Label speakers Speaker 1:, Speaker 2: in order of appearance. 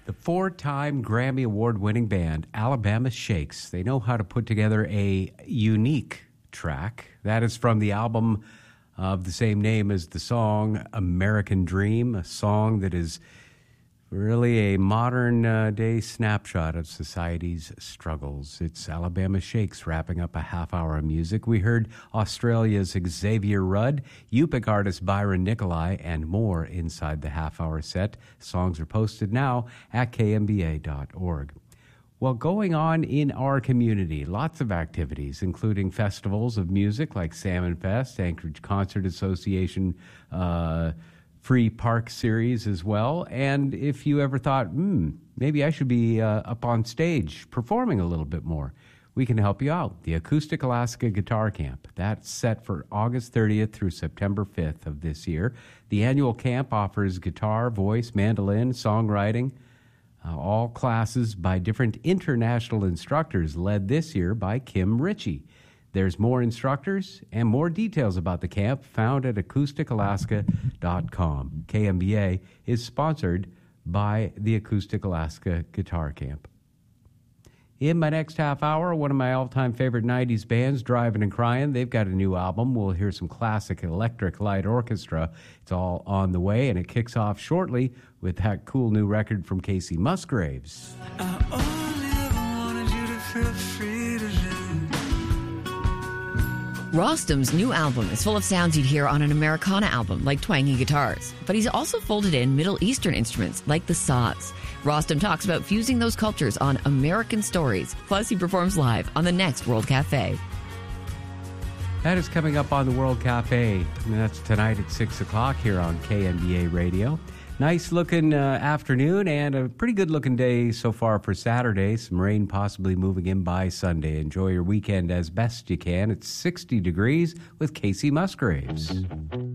Speaker 1: The four-time Grammy Award-winning band Alabama Shakes. They know how to put together a unique track. That is from the album of the same name as the song, American Dream, a song that is really a modern day snapshot of society's struggles. It's Alabama Shakes wrapping up a half hour of music. We heard Australia's Xavier Rudd, Yupik artist Byron Nicolai, and more inside the half hour set. Songs are posted now at kmba.org. Well, going on in our community, lots of activities, including festivals of music like Salmon Fest, Anchorage Concert Association, Free Park Series as well. And if you ever thought, maybe I should be up on stage performing a little bit more, we can help you out. The Acoustic Alaska Guitar Camp, that's set for August 30th through September 5th of this year. The annual camp offers guitar, voice, mandolin, songwriting, all classes by different international instructors, led this year by Kim Ritchie. There's more instructors and more details about the camp found at acousticalaska.com. KMBA is sponsored by the Acoustic Alaska Guitar Camp. In my next half hour, one of my all-time favorite 90s bands, Drivin' and Cryin'. They've got a new album. We'll hear some classic electric light orchestra. It's all on the way, and it kicks off shortly with that cool new record from Casey Musgraves.
Speaker 2: I only ever wanted you to feel free to live.
Speaker 3: Rostam's new album is full of sounds you'd hear on an Americana album, like twangy guitars. But he's also folded in Middle Eastern instruments, like the saz. Rostam talks about fusing those cultures on American Stories. Plus, he performs live on the next World Cafe.
Speaker 1: That is coming up on the World Cafe. And that's tonight at 6 o'clock here on KMBA Radio. Nice looking afternoon and a pretty good looking day so far for Saturday. Some rain possibly moving in by Sunday. Enjoy your weekend as best you can. It's 60 degrees with Casey Musgraves.